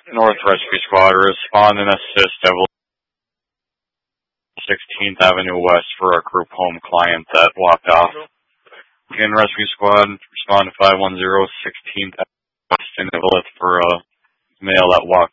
North Rescue Squad, respond and assist 16th Avenue West for a group home client that walked off. Again, Rescue Squad, respond to 510 16th Avenue West in Evelyn for a male that walked